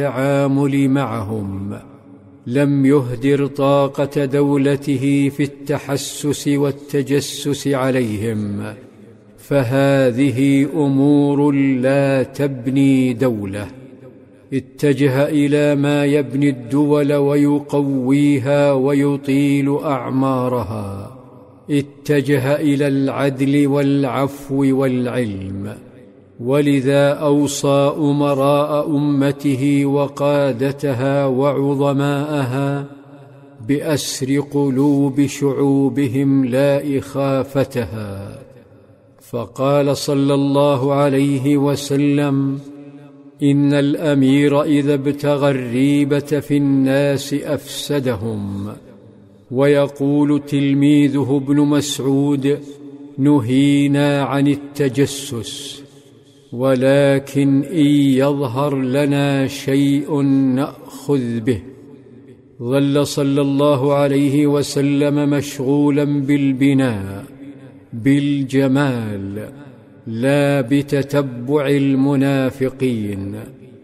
التعامل معهم، لم يهدر طاقة دولته في التحسس والتجسس عليهم، فهذه أمور لا تبني دولة. اتجه إلى ما يبني الدول ويقويها ويطيل أعمارها، اتجه إلى العدل والعفو والعلم. ولذا أوصى أمراء أمته وقادتها وعظماءها بأسر قلوب شعوبهم لا إخافتها، فقال صلى الله عليه وسلم: إن الأمير إذا ابتغى الريبة في الناس أفسدهم. ويقول تلميذه ابن مسعود: نهينا عن التجسس، ولكن إن يظهر لنا شيء نأخذ به. ظل صلى الله عليه وسلم مشغولا بالبناء، بالجمال، لا بتتبع المنافقين،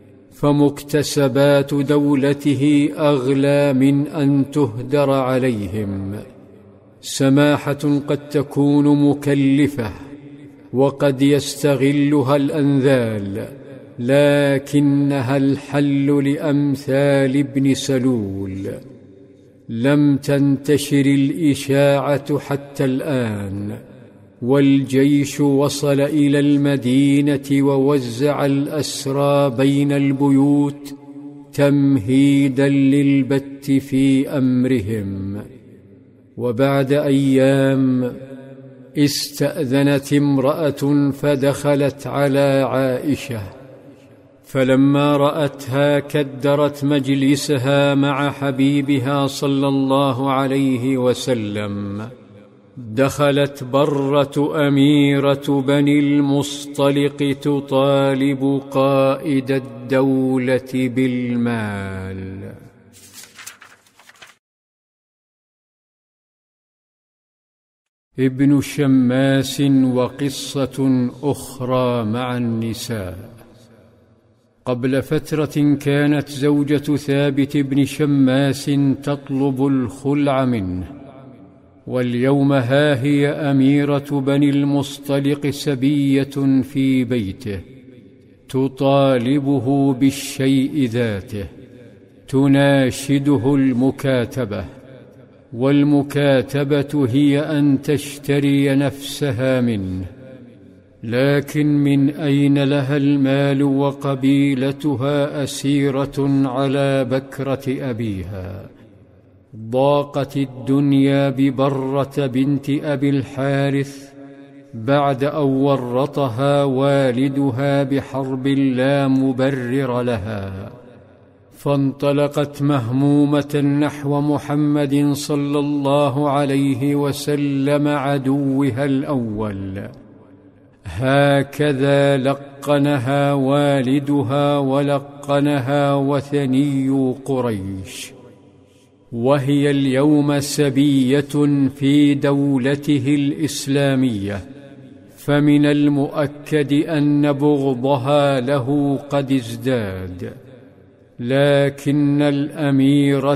فمكتسبات دولته أغلى من أن تهدر عليهم. سماحة قد تكون مكلفة، وقد يستغلها الأنذال، لكنها الحل لأمثال ابن سلول. لم تنتشر الإشاعة حتى الآن، والجيش وصل إلى المدينة ووزع الأسرى بين البيوت تمهيدا للبت في أمرهم. وبعد أيام استأذنت امرأة فدخلت على عائشة، فلما رأتها كدرت مجلسها مع حبيبها صلى الله عليه وسلم. دخلت برة أميرة بني المصطلق تطالب قائد الدولة بالمال. ابن شماس وقصة أخرى مع النساء. قبل فترة كانت زوجة ثابت بن شماس تطلب الخلع منه، واليوم ها هي أميرة بني المصطلق سبية في بيته تطالبه بالشيء ذاته، تناشده المكاتبة، والمكاتبة هي أن تشتري نفسها منه. لكن من أين لها المال وقبيلتها أسيرة على بكرة أبيها؟ ضاقت الدنيا ببرة بنت أبي الحارث بعد أن ورطها والدها بحرب لا مبرر لها، فانطلقت مهمومة نحو محمد صلى الله عليه وسلم عدوها الأول. هكذا لقنها والدها ولقنها وثني قريش، وهي اليوم سبية في دولته الإسلامية، فمن المؤكد أن بغضها له قد ازداد. لكن الأميرة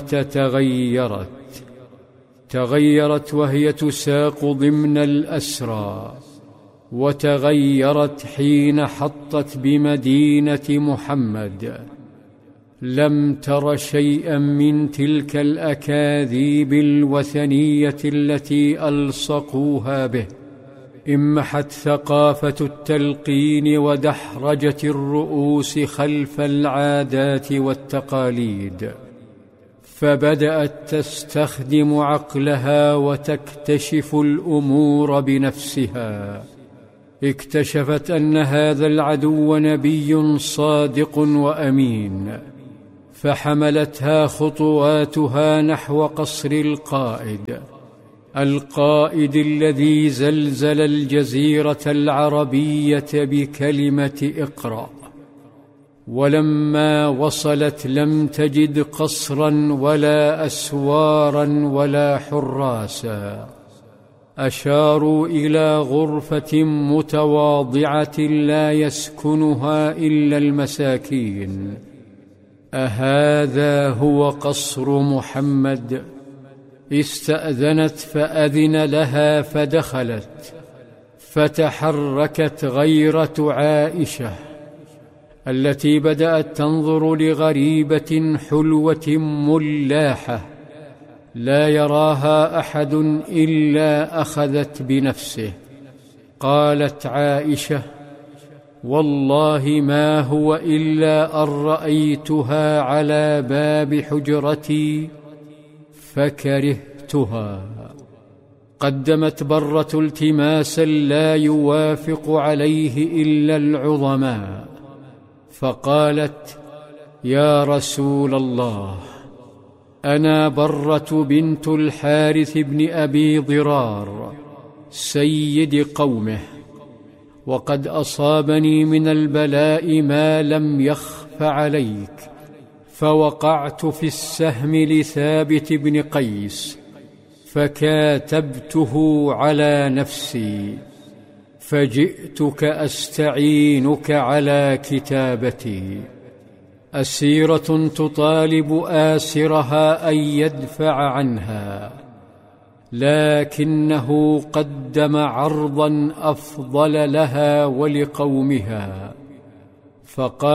تغيرت وهي تساق ضمن الأسرى، وتغيرت حين حطت بمدينة محمد. لم تر شيئا من تلك الأكاذيب الوثنية التي ألصقوها به. امحت ثقافة التلقين ودحرجة الرؤوس خلف العادات والتقاليد، فبدأت تستخدم عقلها وتكتشف الأمور بنفسها. اكتشفت أن هذا العدو نبي صادق وأمين، فحملتها خطواتها نحو قصر القائد الذي زلزل الجزيرة العربية بكلمة اقرأ. ولما وصلت لم تجد قصرا ولا أسوارا ولا حراسا. أشاروا إلى غرفة متواضعة لا يسكنها إلا المساكين، أهذا هو قصر محمد؟ استأذنت فأذن لها فدخلت، فتحركت غيرة عائشة التي بدأت تنظر لغريبة حلوة ملاحة لا يراها أحد إلا أخذت بنفسه. قالت عائشة: والله ما هو إلا أن رأيتها على باب حجرتي فكرهتها. قدمت برة التماسا لا يوافق عليه إلا العظماء، فقالت: يا رسول الله، أنا برة بنت الحارث بن أبي ضرار سيد قومه، وقد أصابني من البلاء ما لم يخف عليك، فوقعت في السهم لثابت بن قيس فكاتبته على نفسي، فجئتك أستعينك على كتابتي. أسيرة تطالب آسرها أن يدفع عنها، لكنه قدم عرضا أفضل لها ولقومها، فقال: